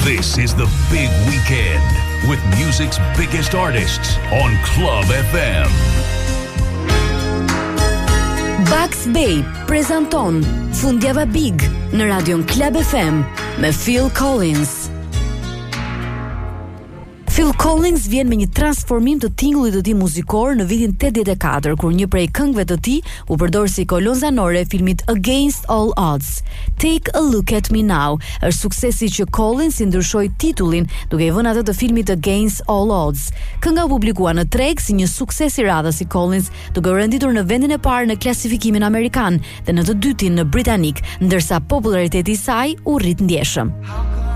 This is the big weekend with music's biggest artists on Club FM. Bugs Bay prezanton Fundjava Big në radion Club FM me Phil Collins. Phil Collins vjen me një transformim të tingullit të tij muzikor në vitin 84, kur një prej këngëve të tij u përdor si kolon zanore e filmit Against All Odds. Take a Look at Me Now është suksesi që Collins i ndryshoi titullin duke i vënë atë të filmit Against All Odds. Kënga u publikua në treg si një sukses i radhës i Collins, duke u renditur në vendin e parë në klasifikimin amerikan dhe në të dytin në britanik, ndërsa populariteti i saj u rrit ndjeshëm.